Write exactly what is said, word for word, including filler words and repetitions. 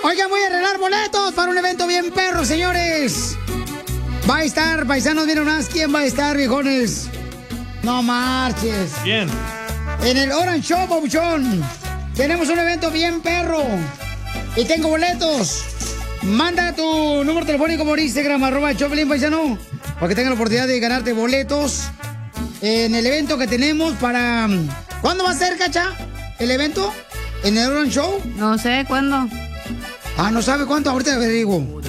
Oigan, voy a arreglar boletos para un evento bien perro, señores. Va a estar, paisanos, miren más, ¿quién va a estar, viejones? No marches. ¿Quién? En el Orange Show, babuchón. Tenemos un evento bien perro. Y tengo boletos. Manda tu número telefónico por Instagram, arroba Choplin, paisano, para que tengas la oportunidad de ganarte boletos en el evento que tenemos para... ¿Cuándo va a ser, Cacha? ¿El evento? ¿En el Orange Show? No sé, ¿cuándo? Ah, ¿no sabe cuánto? Ahorita averiguo.